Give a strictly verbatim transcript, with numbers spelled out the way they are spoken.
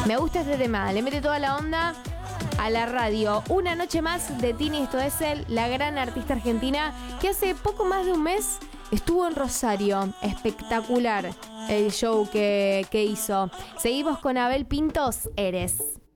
Me gusta este tema, le mete toda la onda a la radio. Una noche más de Tini Stoessel, la gran artista argentina que hace poco más de un mes estuvo en Rosario. Espectacular el show que, que hizo. Seguimos con Abel Pintos, Eres.